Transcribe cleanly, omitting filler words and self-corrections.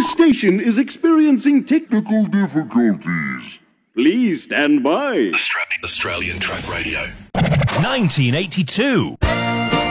This station is experiencing technical difficulties. Please stand by. Australian Track Radio. 1982.